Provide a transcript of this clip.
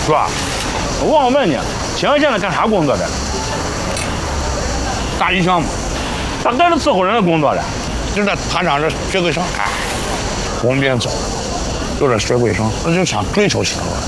叔啊，我忘了问你，请问现在干啥工作的？ 大鱼项目， 咋干着伺候人的工作的？ 就在摊上这学卫生，哎，我们别走，有点学卫生，我就想追求起来了。